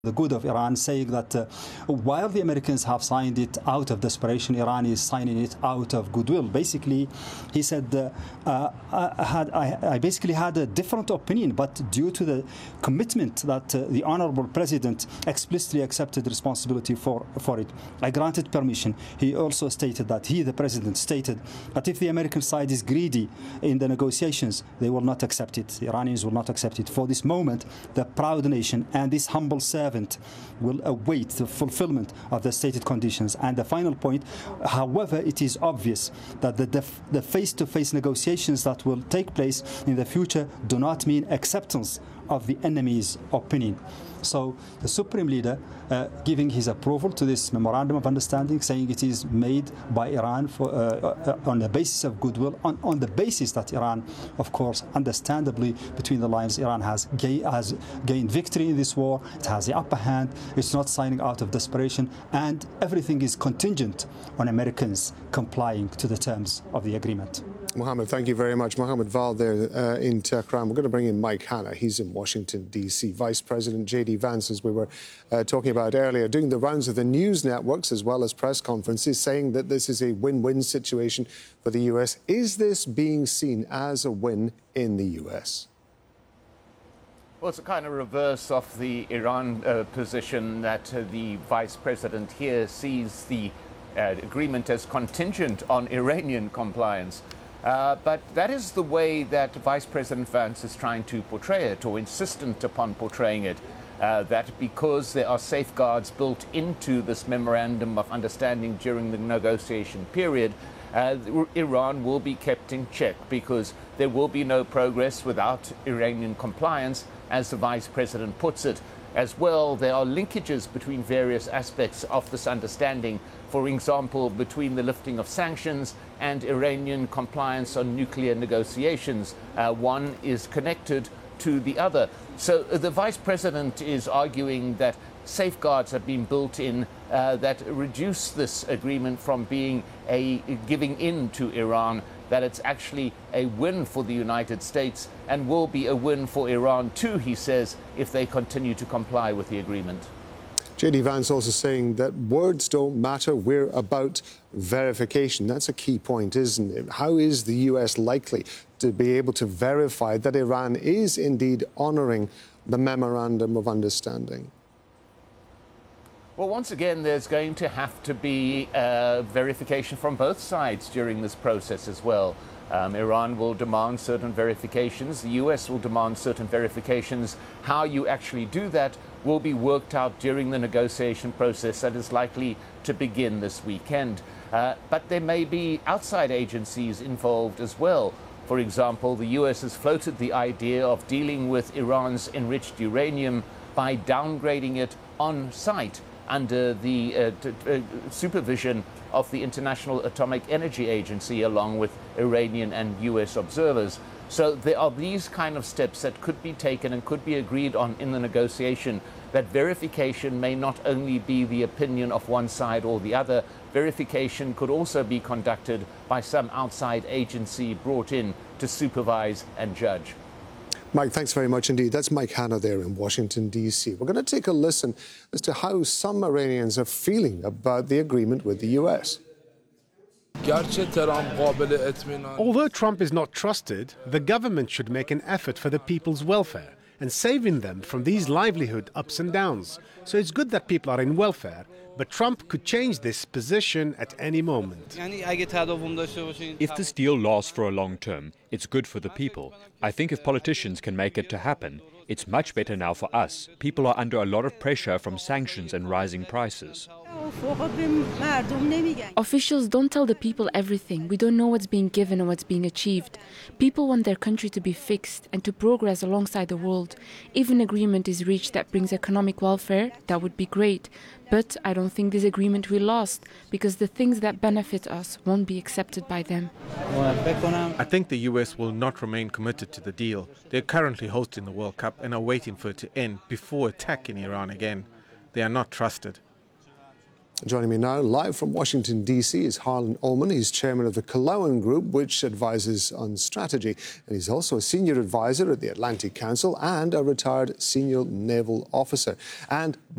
the good of Iran, saying that while the Americans have signed it out of desperation, Iran is signing it out of goodwill. Basically, he said, I basically had a different opinion, but due to the commitment that the Honorable President explicitly accepted responsibility for it, I granted permission. He also stated that the President, stated that if the American side is greedy in the negotiations, they will not accept it. The Iranians will not accept it. For this moment, the proud nation and this humble servant will await the fulfillment of the stated conditions. And the final point, however, it is obvious that the face-to-face negotiations that will take place in the future do not mean acceptance of the enemy's opinion. So the Supreme Leader giving his approval to this memorandum of understanding, saying it is made by Iran on the basis of goodwill, on the basis that Iran, of course, understandably, between the lines, Iran has gained victory in this war. It has the upper hand. It's not signing out of desperation, and everything is contingent on Americans complying to the terms of the agreement. Mohammed, thank you very much. Mohammed Val there in Tehran. We're going to bring in Mike Hanna. He's in Washington, D.C. Vice President J.D. Vance, as we were talking about earlier, doing the rounds of the news networks as well as press conferences, saying that this is a win-win situation for the U.S. Is this being seen as a win in the U.S.? Well, it's a kind of reverse of the Iran position that the Vice President here sees the agreement as contingent on Iranian compliance. But that is the way that Vice President Vance is trying to portray it, or insistent upon portraying it, that because there are safeguards built into this memorandum of understanding during the negotiation period, Iran will be kept in check, because there will be no progress without Iranian compliance, as the Vice President puts it. As well, there are linkages between various aspects of this understanding, for example, between the lifting of sanctions and Iranian compliance on nuclear negotiations. One is connected to the other. So the Vice President is arguing that safeguards have been built in that reduce this agreement from being a giving in to Iran, that it's actually a win for the United States and will be a win for Iran too, he says, if they continue to comply with the agreement. J.D. Vance also saying that words don't matter, we're about verification. That's a key point, isn't it? How is the U.S. likely to be able to verify that Iran is indeed honouring the Memorandum of Understanding? Well, once again, there's going to have to be verification from both sides during this process as well. Iran will demand certain verifications. The U.S. will demand certain verifications. How you actually do that will be worked out during the negotiation process that is likely to begin this weekend. But there may be outside agencies involved as well. For example, the U.S. has floated the idea of dealing with Iran's enriched uranium by downgrading it on site under the supervision of the International Atomic Energy Agency, along with Iranian and U.S. observers. So there are these kind of steps that could be taken and could be agreed on in the negotiation. That verification may not only be the opinion of one side or the other. Verification could also be conducted by some outside agency brought in to supervise and judge. Mike, thanks very much indeed. That's Mike Hanna there in Washington, D.C. We're going to take a listen as to how some Iranians are feeling about the agreement with the U.S. Although Trump is not trusted, the government should make an effort for the people's welfare and saving them from these livelihood ups and downs. So it's good that people are in welfare, but Trump could change this position at any moment. If this deal lasts for a long term, it's good for the people. I think if politicians can make it to happen, it's much better now for us. People are under a lot of pressure from sanctions and rising prices. Officials don't tell the people everything. We don't know what's being given or what's being achieved. People want their country to be fixed and to progress alongside the world. If an agreement is reached that brings economic welfare, that would be great. But I don't think this agreement will last, because the things that benefit us won't be accepted by them. I think the US will not remain committed to the deal. They're currently hosting the World Cup and are waiting for it to end before attacking Iran again. They are not trusted. Joining me now, live from Washington, D.C., is Harlan Ullman. He's chairman of the Colowan Group, which advises on strategy. And he's also a senior advisor at the Atlantic Council and a retired senior naval officer. And